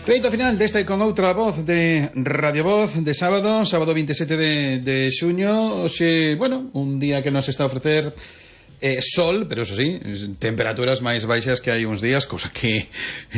Treito final deste con outra voz de Radio Voz de sábado 27 de xuño. Oxe, bueno, un día que nos está a ofrecer sol, pero eso sí, temperaturas máis baixas que hai uns días, cousa que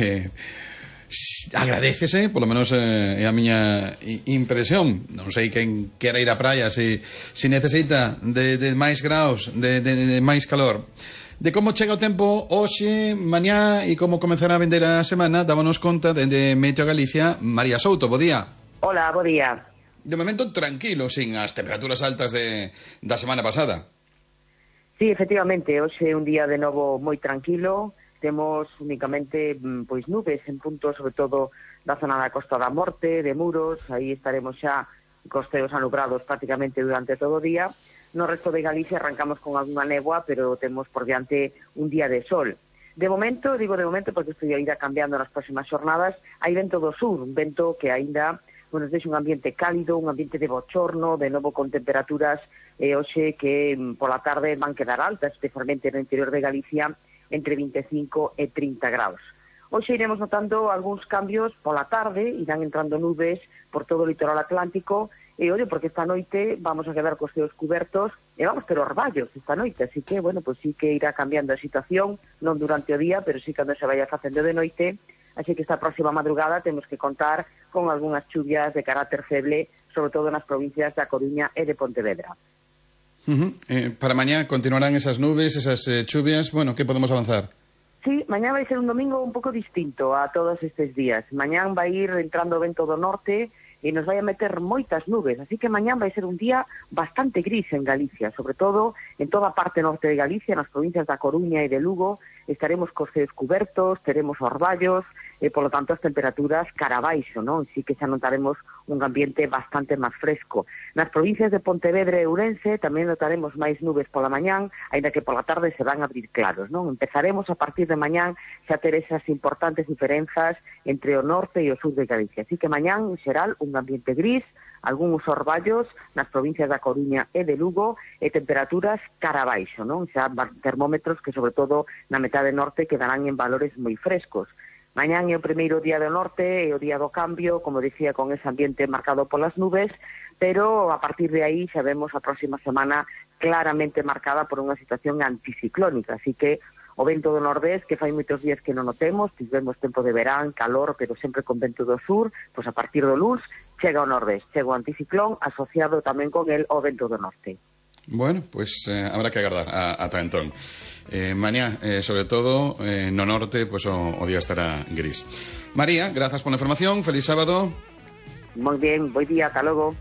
agradécese, polo menos é a miña impresión. Non sei quen quera ir á praia se necesita de máis graus, de máis calor. De como chega o tempo hoxe, mañá e como comenzará a vender a semana, dámonos conta de Meteo Galicia, María Souto, bo día. Hola, bo día. De momento tranquilo, sin as temperaturas altas da semana pasada. Sí, efectivamente, hoxe é un día de novo moi tranquilo. Temos únicamente pois nubes en puntos, sobre todo da zona da Costa da Morte, de Muros. Aí estaremos xa cos ceos anubrados prácticamente durante todo o día. No resto de Galicia arrancamos con alguna néboa, pero temos por diante un día de sol. De momento, digo de momento porque isto irá cambiando nas próximas xornadas, hai vento do sur, un vento que aínda nos deixa un ambiente cálido, un ambiente de bochorno, de novo con temperaturas hoxe que pola tarde van quedar altas, especialmente no interior de Galicia, entre 25 e 30 graus. Hoxe iremos notando algúns cambios pola tarde, irán entrando nubes por todo o litoral atlántico, e ollo, porque esta noite vamos a quedar cos ceos cubertos e vamos ter orballos esta noite, así que, bueno, pues sí que irá cambiando a situación, non durante o día, pero sí cando se vaya facendo de noite, así que esta próxima madrugada temos que contar con algunhas chuvias de carácter feble, sobre todo nas provincias da Coruña e de Pontevedra. Para mañá continuarán esas nubes, esas chuvias, bueno, que podemos avanzar? Sí, mañá vai ser un domingo un pouco distinto a todos estes días. Mañán vai ir entrando o vento do norte e nos vai a meter moitas nubes, así que mañán vai ser un día bastante gris en Galicia, sobre todo en toda a parte norte de Galicia, nas provincias da Coruña e de Lugo, estaremos cos ceos cubertos, teremos orballos, e polo tanto as temperaturas cara abaixo, non? Sí que xa notaremos un ambiente bastante máis fresco. Nas provincias de Pontevedra e Ourense tamén notaremos máis nubes pola mañán, aínda que pola tarde se van a abrir claros, non? Empezaremos a partir de mañán xa ter esas importantes diferenzas entre o norte e o sur de Galicia. Así que mañán, en xeral, un ambiente gris, algúns orballos nas provincias da Coruña e de Lugo e temperaturas cara abaixo, non? Xa termómetros que, sobre todo, na metade norte quedarán en valores moi frescos. Mañán é o primeiro día do norte, é o día do cambio, como dicía, con ese ambiente marcado polas nubes, pero a partir de aí xa vemos a próxima semana claramente marcada por unha situación anticiclónica, así que o vento do nordés, que fai moitos días que non o temos, tivemos tempo de verán, calor, pero sempre con vento do sur, pois a partir do luns chega o nordés, chega o anticiclón asociado tamén con el o vento do norte. Bueno, pues habrá que agardar ata entón. Mañá, sobre todo, no norte, pues o día estará gris. María, gracias por la información, feliz sábado. Moi bien, buen día, ata logo.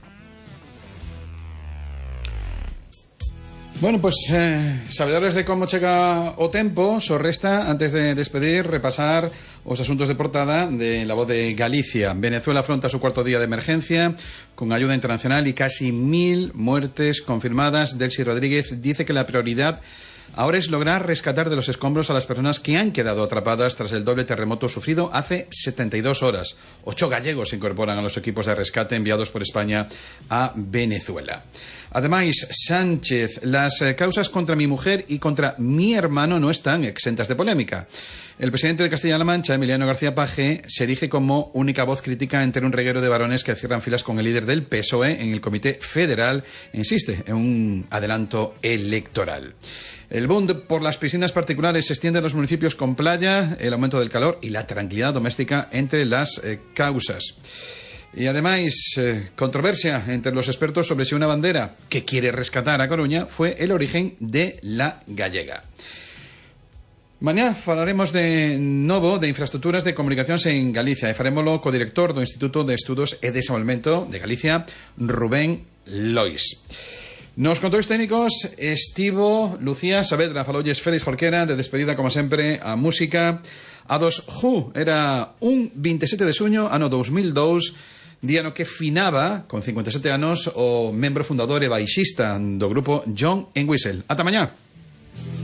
Bueno, pues sabedores de como chega o tempo, só resta, antes de despedir, repasar os asuntos de portada de La Voz de Galicia. Venezuela afronta su cuarto día de emergencia con ayuda internacional y casi 1000 muertes confirmadas. Delcy Rodríguez dice que la prioridad ahora es lograr rescatar de los escombros a las personas que han quedado atrapadas tras el doble terremoto sufrido hace 72 horas. 8 gallegos se incorporan a los equipos de rescate enviados por España a Venezuela. Además, Sánchez, las causas contra mi mujer y contra mi hermano no están exentas de polémica. El presidente de Castilla-La Mancha, Emiliano García Paje, se erige como única voz crítica entre un reguero de varones que cierran filas con el líder del PSOE en el Comité Federal e insiste en un adelanto electoral. El boom por las piscinas particulares se extiende a los municipios con playa, el aumento del calor y la tranquilidad doméstica entre las causas. Y además, controversia entre los expertos sobre si una bandera que quiere rescatar a Coruña fue el origen de la gallega. Mañá falaremos de novo de infraestructuras de comunicacións en Galicia e farémolo co director do Instituto de Estudos e Desenvolvemento de Galicia, Rubén Lois. Nos controles técnicos estivo Lucía Saavedra, faloulles Félix Jorquera, de despedida como sempre a música. A dos Who era un 27 de xuño, ano 2002, día no que finaba, con 57 anos, o membro fundador e baixista do grupo John Entwistle. Ata mañá.